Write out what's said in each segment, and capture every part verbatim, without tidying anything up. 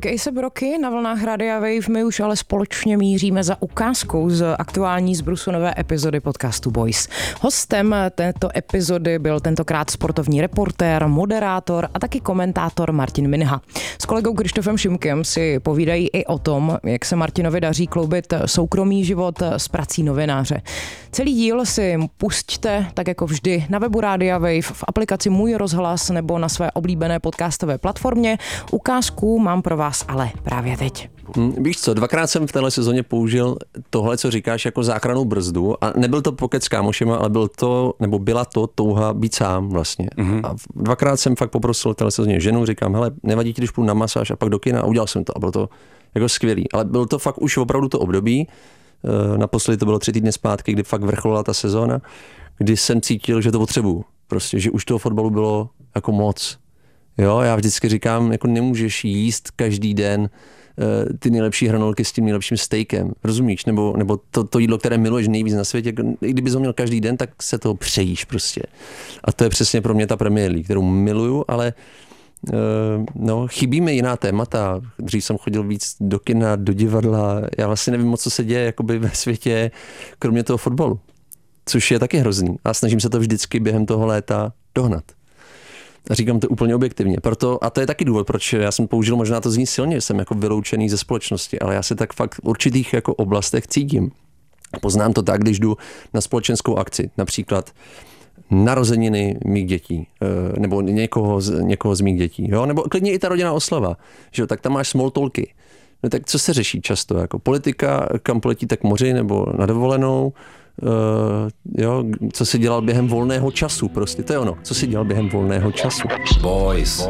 Tak A$ej Rocky na vlnách Radia Wave, my už ale společně míříme za ukázkou z aktuální zbrusu nové epizody podcastu Boys. Hostem této epizody byl tentokrát sportovní reportér, moderátor a taky komentátor Martin Minha. S kolegou Krištofem Šimkem si povídají i o tom, jak se Martinovi daří kloubit soukromý život s prací novináře. Celý díl si pusťte, tak jako vždy, na webu Radia Wave, v aplikaci Můj rozhlas nebo na své oblíbené podcastové platformě. Ukázku mám pro vás ale právě teď. Hmm, víš co, dvakrát jsem v téhle sezóně použil tohle, co říkáš, jako záchrannou brzdu a nebyl to pokec s kámošema, ale byl to, nebo byla to touha být sám vlastně. Mm-hmm. A dvakrát jsem fakt poprosil v téhle sezóně ženu, říkám, hele, nevadí ti, když půjdu na masáž a pak do kina, a udělal jsem to a bylo to jako skvělý. Ale byl to fakt už opravdu to období, naposledy to bylo tři týdny zpátky, kdy fakt vrcholila ta sezóna, kdy jsem cítil, že to potřebuju. Prostě, že už toho fotbalu bylo jako moc. Jo, já vždycky říkám, jako nemůžeš jíst každý den uh, ty nejlepší hranolky s tím nejlepším stejkem, rozumíš? Nebo, nebo to, to jídlo, které miluješ nejvíc na světě, i kdybys ho měl každý den, tak se toho přejíš prostě. A to je přesně pro mě ta Premier League, kterou miluju, ale uh, no, chybí mi jiná témata. Dřív jsem chodil víc do kina, do divadla, já vlastně nevím moc, co se děje jakoby ve světě, kromě toho fotbalu, což je taky hrozný. A snažím se to vždycky během toho léta dohnat. A říkám to úplně objektivně. Proto, a to je taky důvod, proč já jsem použil, možná to zní silně, jsem jako vyloučený ze společnosti, ale já se tak fakt v určitých jako oblastech cítím. Poznám to tak, když jdu na společenskou akci, například narozeniny mých dětí, nebo někoho z, někoho z mých dětí, jo? Nebo klidně i ta rodinná oslava, že jo? Tak tam máš small talky. No tak co se řeší často? Jako politika, kam poletíte k moři nebo na dovolenou, Uh, jo, co si dělal během volného času, prostě, to je ono, co si dělal během volného času. Boys.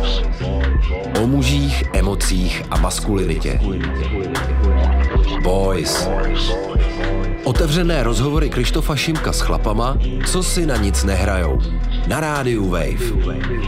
O mužích, emocích a maskulinitě. Boys. Otevřené rozhovory Krištofa Šimka s chlapama, co si na nic nehrajou. Na rádiu Wave.